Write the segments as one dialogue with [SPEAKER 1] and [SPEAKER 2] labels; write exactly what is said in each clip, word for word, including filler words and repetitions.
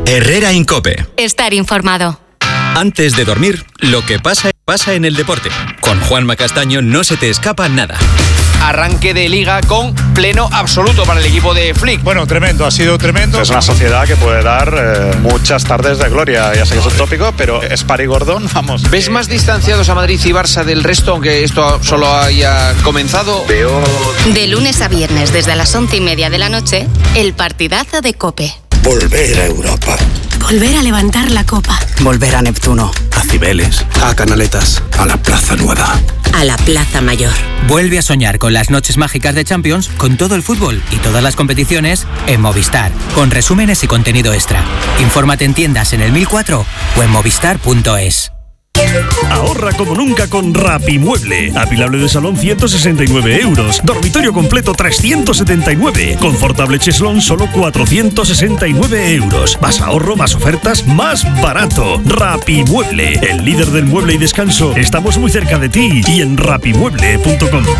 [SPEAKER 1] Herrera en COPE.
[SPEAKER 2] Estar informado.
[SPEAKER 1] Antes de dormir, lo que pasa, pasa en el deporte. Con Juanma Castaño no se te escapa nada.
[SPEAKER 3] Arranque de liga con pleno absoluto para el equipo de Flick.
[SPEAKER 4] Bueno, tremendo, ha sido tremendo.
[SPEAKER 5] Es una sociedad que puede dar eh, muchas tardes de gloria, ya sé que es un tópico, pero es Pari Gordón, vamos.
[SPEAKER 3] ¿Ves
[SPEAKER 5] que...
[SPEAKER 3] más distanciados a Madrid y Barça del resto, aunque esto solo haya comenzado?
[SPEAKER 5] Veo...
[SPEAKER 2] De lunes a viernes, desde las once y media de la noche, el partidazo de COPE.
[SPEAKER 6] Volver a Europa.
[SPEAKER 7] Volver a levantar la copa.
[SPEAKER 8] Volver a Neptuno.
[SPEAKER 6] A Cibeles. A Canaletas. A la Plaza Nueva.
[SPEAKER 7] A la Plaza Mayor.
[SPEAKER 8] Vuelve a soñar con las noches mágicas de Champions, con todo el fútbol y todas las competiciones en Movistar, con resúmenes y contenido extra. Infórmate en tiendas en el mil cuatro o en movistar punto es.
[SPEAKER 9] Ahorra como nunca con Rapimueble. Apilable de salón ciento sesenta y nueve euros. Dormitorio completo trescientos setenta y nueve. Confortable cheslón solo cuatrocientos sesenta y nueve euros. Más ahorro, más ofertas, más barato. Rapimueble, el líder del mueble y descanso. Estamos muy cerca de ti y en rapimueble punto com.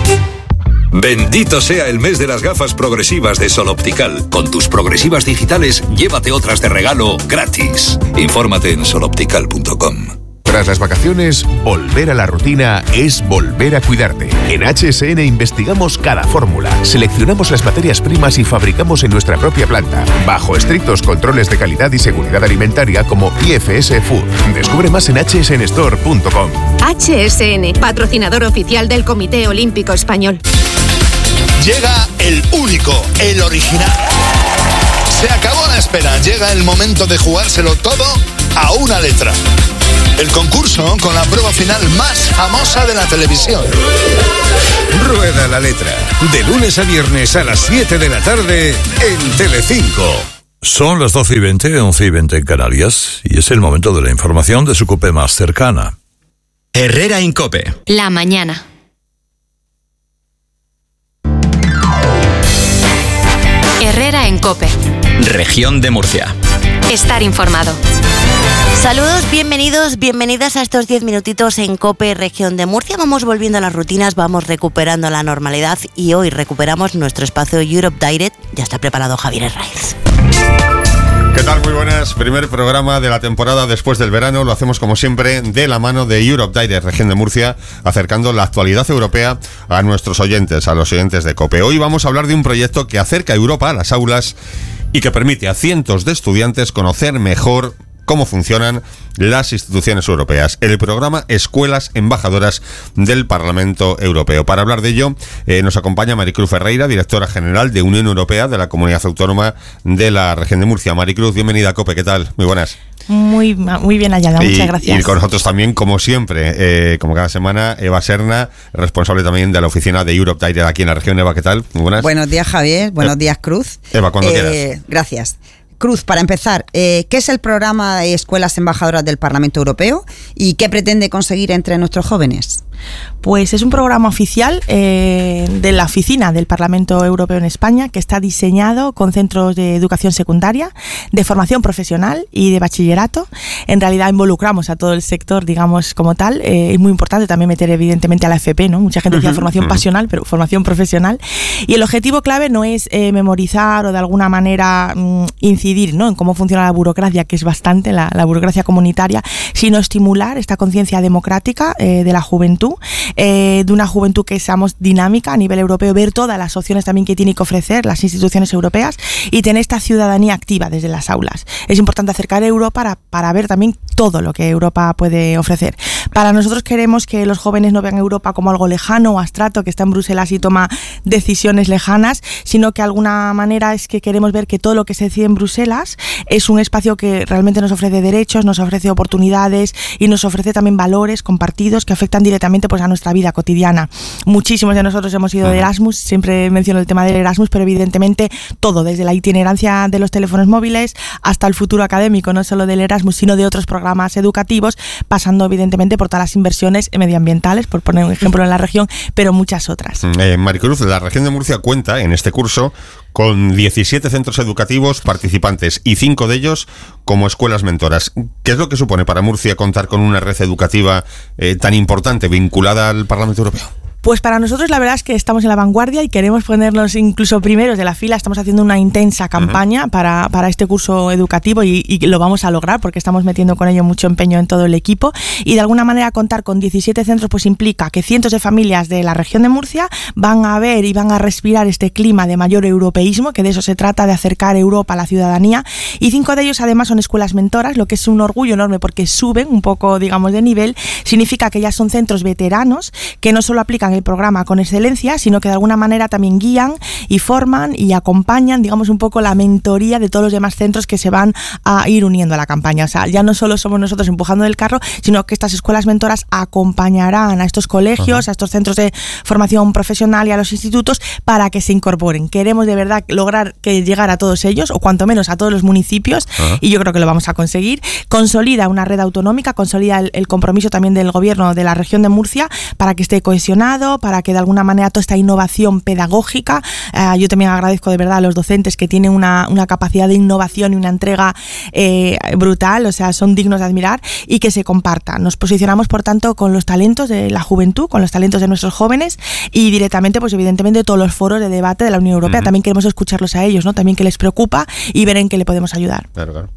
[SPEAKER 10] Bendito sea el mes de las gafas progresivas de Sol Optical. Con tus progresivas digitales, llévate otras de regalo gratis. Infórmate en sol optical punto com.
[SPEAKER 11] Tras las vacaciones, volver a la rutina es volver a cuidarte. En H S N investigamos cada fórmula, seleccionamos las materias primas y fabricamos en nuestra propia planta, bajo estrictos controles de calidad y seguridad alimentaria como I F S Food. Descubre más en h s n store punto com.
[SPEAKER 12] H S N, patrocinador oficial del Comité Olímpico Español.
[SPEAKER 13] Llega el único, el original. Se acabó la espera, llega el momento de jugárselo todo a una letra. El concurso con la prueba final más famosa de la televisión.
[SPEAKER 14] Rueda la letra. De lunes a viernes a las siete de la tarde en Telecinco.
[SPEAKER 15] Son las doce y veinte, once y veinte en Canarias, y es el momento de la información de su COPE más cercana.
[SPEAKER 1] Herrera en COPE.
[SPEAKER 2] La mañana. Herrera en COPE.
[SPEAKER 1] Región de Murcia.
[SPEAKER 2] Estar informado.
[SPEAKER 16] Saludos, bienvenidos, bienvenidas a estos diez minutitos en COPE Región de Murcia. Vamos volviendo a las rutinas, vamos recuperando la normalidad y hoy recuperamos nuestro espacio Europe Direct. Ya está preparado Javier Herraiz.
[SPEAKER 17] ¿Qué tal? Muy buenas. Primer programa de la temporada después del verano. Lo hacemos como siempre de la mano de Europe Direct, Región de Murcia, acercando la actualidad europea a nuestros oyentes, a los oyentes de COPE. Hoy vamos a hablar de un proyecto que acerca a Europa a las aulas y que permite a cientos de estudiantes conocer mejor cómo funcionan las instituciones europeas, el programa Escuelas Embajadoras del Parlamento Europeo. Para hablar de ello, eh, nos acompaña Maricruz Ferreira, directora general de Unión Europea de la Comunidad Autónoma de la Región de Murcia. Maricruz, bienvenida a COPE, ¿qué tal? Muy buenas.
[SPEAKER 18] Muy, muy bien hallada, muchas
[SPEAKER 17] y,
[SPEAKER 18] gracias.
[SPEAKER 17] Y con nosotros también, como siempre, eh, como cada semana, Eva Serna, responsable también de la oficina de Europe Direct aquí en la región. Eva, ¿qué tal? Muy buenas.
[SPEAKER 19] Buenos días, Javier. Buenos eh, días, Cruz.
[SPEAKER 17] Eva, cuando
[SPEAKER 19] eh,
[SPEAKER 17] quieras.
[SPEAKER 19] Gracias. Cruz, para empezar, eh, ¿qué es el programa de Escuelas Embajadoras del Parlamento Europeo y qué pretende conseguir entre nuestros jóvenes?
[SPEAKER 18] Pues es un programa oficial eh, de la oficina del Parlamento Europeo en España que está diseñado con centros de educación secundaria, de formación profesional y de bachillerato. En realidad involucramos a todo el sector, digamos, como tal. Eh, es muy importante también meter evidentemente a la F P, ¿no? Mucha gente decía uh-huh, formación uh-huh. pasional, pero formación profesional. Y el objetivo clave no es eh, memorizar o de alguna manera mm, incidir, ¿no?, en cómo funciona la burocracia, que es bastante, la, la burocracia comunitaria, sino estimular esta conciencia democrática eh, de la juventud, eh, de una juventud que seamos dinámica a nivel europeo, ver todas las opciones también que tienen que ofrecer las instituciones europeas y tener esta ciudadanía activa desde las aulas. Es importante acercar a Europa para, para ver también todo lo que Europa puede ofrecer. Para nosotros queremos que los jóvenes no vean a Europa como algo lejano o abstracto, que está en Bruselas y toma decisiones lejanas, sino que de alguna manera es que queremos ver que todo lo que se decide en Bruselas es un espacio que realmente nos ofrece derechos, nos ofrece oportunidades y nos ofrece también valores compartidos que afectan directamente pues a nuestra vida cotidiana. Muchísimos de nosotros hemos ido de Erasmus, siempre menciono el tema del Erasmus, pero evidentemente todo, desde la itinerancia de los teléfonos móviles hasta el futuro académico, no solo del Erasmus, sino de otros programas educativos, pasando evidentemente por todas las inversiones medioambientales, por poner un ejemplo en la región, pero muchas otras.
[SPEAKER 17] Eh, Maricruz, la región de Murcia cuenta en este curso con diecisiete centros educativos participantes y cinco de ellos como escuelas mentoras. ¿Qué es lo que supone para Murcia contar con una red educativa eh, tan importante vinculada al Parlamento Europeo?
[SPEAKER 18] Pues para nosotros la verdad es que estamos en la vanguardia y queremos ponernos incluso primeros de la fila. Estamos haciendo una intensa campaña uh-huh. para, para este curso educativo y, y lo vamos a lograr porque estamos metiendo con ello mucho empeño en todo el equipo, y de alguna manera contar con diecisiete centros pues implica que cientos de familias de la región de Murcia van a ver y van a respirar este clima de mayor europeísmo, que de eso se trata, de acercar Europa a la ciudadanía, y cinco de ellos además son escuelas mentoras, lo que es un orgullo enorme porque suben un poco, digamos, de nivel. Significa que ya son centros veteranos que no solo aplican el programa con excelencia, sino que de alguna manera también guían y forman y acompañan, digamos, un poco la mentoría de todos los demás centros que se van a ir uniendo a la campaña. O sea, ya no solo somos nosotros empujando del carro, sino que estas escuelas mentoras acompañarán a estos colegios, uh-huh. a estos centros de formación profesional y a los institutos para que se incorporen. Queremos de verdad lograr que llegar a todos ellos, o cuanto menos a todos los municipios, uh-huh. y yo creo que lo vamos a conseguir. Consolida una red autonómica, consolida el, el compromiso también del gobierno de la región de Murcia para que esté cohesionado, para que de alguna manera toda esta innovación pedagógica, eh, yo también agradezco de verdad a los docentes que tienen una, una capacidad de innovación y una entrega eh, brutal, o sea, son dignos de admirar, y que se comparta. Nos posicionamos, por tanto, con los talentos de la juventud, con los talentos de nuestros jóvenes, y directamente, pues evidentemente, todos los foros de debate de la Unión Europea. Uh-huh. También queremos escucharlos a ellos, ¿no? También que les preocupa y ver en qué le podemos ayudar.
[SPEAKER 17] Claro, claro.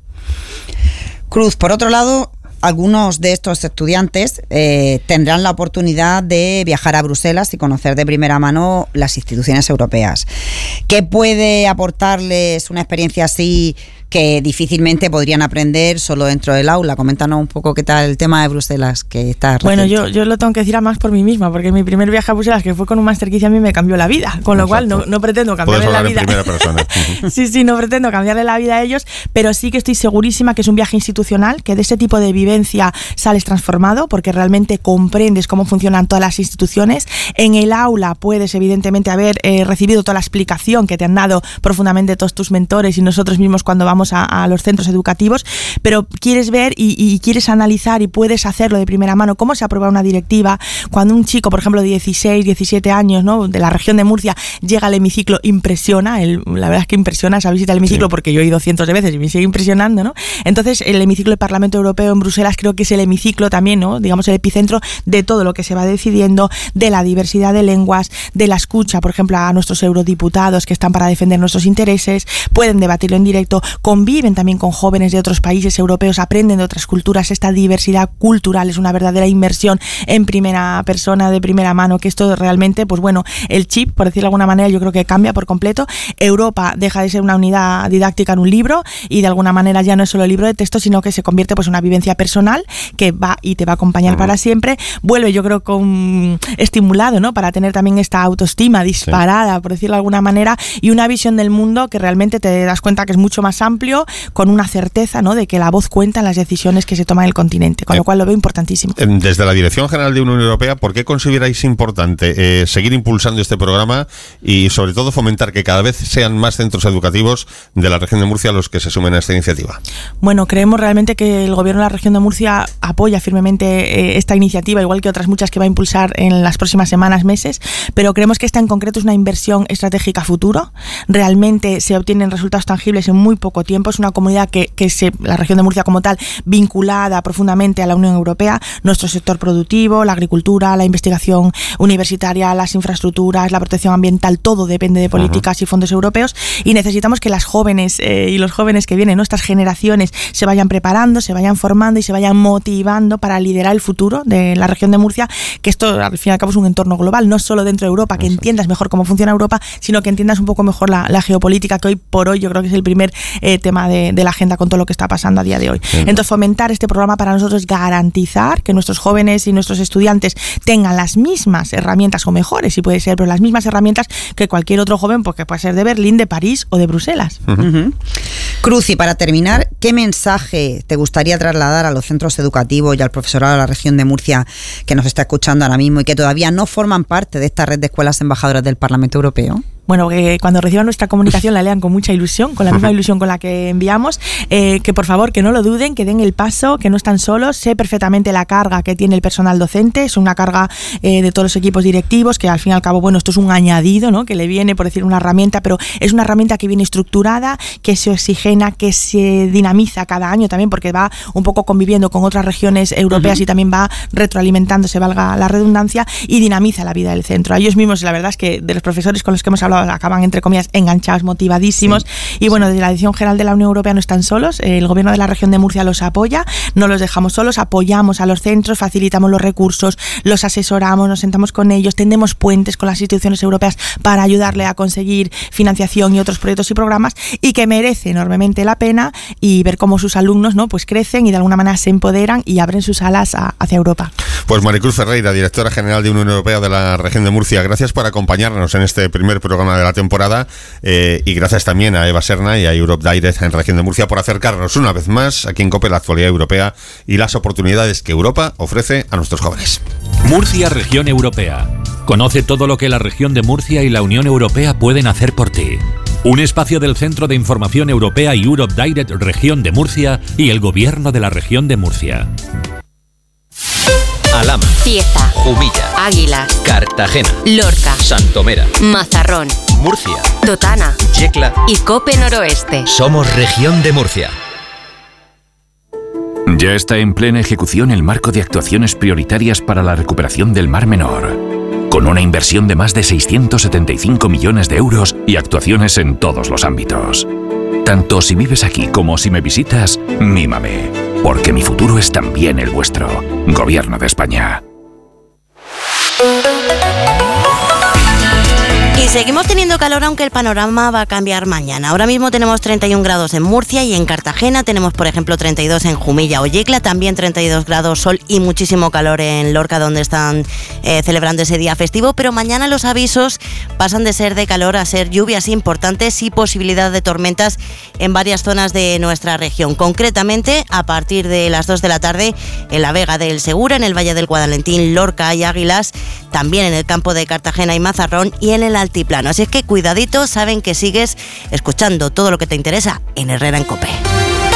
[SPEAKER 19] Cruz, por otro lado, algunos de estos estudiantes eh, tendrán la oportunidad de viajar a Bruselas y conocer de primera mano las instituciones europeas. ¿Qué puede aportarles una experiencia así que difícilmente podrían aprender solo dentro del aula? Coméntanos un poco qué tal el tema de Bruselas, que está reciente.
[SPEAKER 18] Bueno, yo, yo lo tengo que decir a más por mí misma, porque mi primer viaje a Bruselas, que fue con un máster que hice, a mí me cambió la vida, con lo Exacto. cual no, no pretendo cambiarle la vida.
[SPEAKER 17] Puedes hablar en primera persona.
[SPEAKER 18] sí, sí, no pretendo cambiarle la vida a ellos, pero sí que estoy segurísima que es un viaje institucional, que de ese tipo de vivencia sales transformado, porque realmente comprendes cómo funcionan todas las instituciones. En el aula puedes evidentemente haber eh, recibido toda la explicación que te han dado profundamente todos tus mentores y nosotros mismos cuando vamos A, a los centros educativos, pero quieres ver y, y quieres analizar y puedes hacerlo de primera mano, cómo se aprueba una directiva, cuando un chico, por ejemplo, de dieciséis, diecisiete años, ¿no?, de la región de Murcia, llega al hemiciclo, impresiona, el, la verdad es que impresiona esa visita al hemiciclo, sí. porque yo he ido cientos de veces y me sigue impresionando, ¿no? Entonces, el hemiciclo del Parlamento Europeo en Bruselas creo que es el hemiciclo también, ¿no?, digamos, el epicentro de todo lo que se va decidiendo, de la diversidad de lenguas, de la escucha, por ejemplo, a nuestros eurodiputados que están para defender nuestros intereses, pueden debatirlo en directo, conviven también con jóvenes de otros países europeos, aprenden de otras culturas. Esta diversidad cultural es una verdadera inmersión en primera persona, de primera mano, que esto realmente, pues bueno, el chip, por decirlo de alguna manera, yo creo que cambia por completo. Europa deja de ser una unidad didáctica en un libro y de alguna manera ya no es solo el libro de texto, sino que se convierte pues en una vivencia personal que va y te va a acompañar uh-huh. para siempre. Vuelve, yo creo, con estimulado, ¿no?, para tener también esta autoestima disparada, sí. por decirlo de alguna manera, y una visión del mundo que realmente te das cuenta que es mucho más amplio, con una certeza, ¿no?, de que la voz cuenta en las decisiones que se toman en el continente, con eh, lo cual lo veo importantísimo.
[SPEAKER 17] Desde la Dirección General de Unión Europea, ¿por qué consideráis importante eh, seguir impulsando este programa y sobre todo fomentar que cada vez sean más centros educativos de la región de Murcia los que se sumen a esta iniciativa?
[SPEAKER 18] Bueno, creemos realmente que el gobierno de la región de Murcia apoya firmemente eh, esta iniciativa, igual que otras muchas que va a impulsar en las próximas semanas, meses, pero creemos que esta en concreto es una inversión estratégica a futuro. Realmente se obtienen resultados tangibles en muy poco tiempo. Es una comunidad que, que se, la región de Murcia como tal, vinculada profundamente a la Unión Europea, nuestro sector productivo, la agricultura, la investigación universitaria, las infraestructuras, la protección ambiental, todo depende de políticas uh-huh. y fondos europeos, y necesitamos que las jóvenes eh, y los jóvenes que vienen, nuestras generaciones, se vayan preparando, se vayan formando y se vayan motivando para liderar el futuro de la región de Murcia, que esto al fin y al cabo es un entorno global, no solo dentro de Europa, que Eso. entiendas mejor cómo funciona Europa, sino que entiendas un poco mejor la, la geopolítica, que hoy por hoy yo creo que es el primer eh, tema de, de la agenda con todo lo que está pasando a día de hoy. Sí. Entonces, fomentar este programa para nosotros es garantizar que nuestros jóvenes y nuestros estudiantes tengan las mismas herramientas, o mejores, si puede ser, pero las mismas herramientas que cualquier otro joven, porque puede ser de Berlín, de París o de Bruselas.
[SPEAKER 19] Uh-huh. Uh-huh. Cruz, y para terminar, ¿qué mensaje te gustaría trasladar a los centros educativos y al profesorado de la región de Murcia que nos está escuchando ahora mismo y que todavía no forman parte de esta red de escuelas embajadoras del Parlamento Europeo?
[SPEAKER 18] bueno, que cuando reciban nuestra comunicación la lean con mucha ilusión, con la misma ilusión con la que enviamos, eh, que por favor que no lo duden, que den el paso, que no están solos. Sé perfectamente la carga que tiene el personal docente, es una carga eh, de todos los equipos directivos, que al fin y al cabo, bueno, esto es un añadido, ¿no?, que le viene, por decir, una herramienta, pero es una herramienta que viene estructurada, que se oxigena, que se dinamiza cada año también, porque va un poco conviviendo con otras regiones europeas uh-huh. y también va retroalimentándose, valga la redundancia, y dinamiza la vida del centro. A ellos mismos, la verdad es que de los profesores con los que hemos hablado acaban, entre comillas, enganchados, motivadísimos, sí. y bueno, desde la Dirección General de la Unión Europea no están solos, el gobierno de la región de Murcia los apoya, no los dejamos solos, apoyamos a los centros, facilitamos los recursos, los asesoramos, nos sentamos con ellos, tendemos puentes con las instituciones europeas para ayudarle a conseguir financiación y otros proyectos y programas, y que merece enormemente la pena, y ver cómo sus alumnos, ¿no?, pues crecen y de alguna manera se empoderan y abren sus alas a, hacia Europa.
[SPEAKER 17] Pues Maricruz Ferreira, directora general de Unión Europea de la región de Murcia, gracias por acompañarnos en este primer programa de la temporada, eh, y gracias también a Eva Serna y a Europe Direct en región de Murcia por acercarnos una vez más aquí en COPE la actualidad europea y las oportunidades que Europa ofrece a nuestros jóvenes.
[SPEAKER 4] Murcia, región europea. Conoce todo lo que la región de Murcia y la Unión Europea pueden hacer por ti. Un espacio del Centro de Información Europea y Europe Direct Región de Murcia y el Gobierno de la Región de Murcia.
[SPEAKER 1] Alhama,
[SPEAKER 2] Cieza,
[SPEAKER 1] Jumilla,
[SPEAKER 2] Águilas,
[SPEAKER 1] Cartagena,
[SPEAKER 2] Lorca,
[SPEAKER 1] Santomera,
[SPEAKER 2] Mazarrón,
[SPEAKER 1] Murcia,
[SPEAKER 2] Totana,
[SPEAKER 1] Yecla
[SPEAKER 2] y Cope Noroeste.
[SPEAKER 1] Somos Región de Murcia.
[SPEAKER 20] Ya está en plena ejecución el marco de actuaciones prioritarias para la recuperación del Mar Menor, con una inversión de más de seiscientos setenta y cinco millones de euros y actuaciones en todos los ámbitos. Tanto si vives aquí como si me visitas, mímame, porque mi futuro es también el vuestro. Gobierno de España.
[SPEAKER 16] Y seguimos teniendo calor, aunque el panorama va a cambiar mañana. Ahora mismo tenemos treinta y un grados en Murcia y en Cartagena. Tenemos, por ejemplo, treinta y dos en Jumilla o Yecla. También treinta y dos grados, sol y muchísimo calor en Lorca, donde están eh, celebrando ese día festivo. Pero mañana los avisos pasan de ser de calor a ser lluvias importantes y posibilidad de tormentas en varias zonas de nuestra región. Concretamente, a partir de las dos de la tarde, en la Vega del Segura, en el Valle del Guadalentín, Lorca y Águilas. También en el campo de Cartagena y Mazarrón y en el altiplano. Así es que cuidadito, saben que sigues escuchando todo lo que te interesa en Herrera en COPE.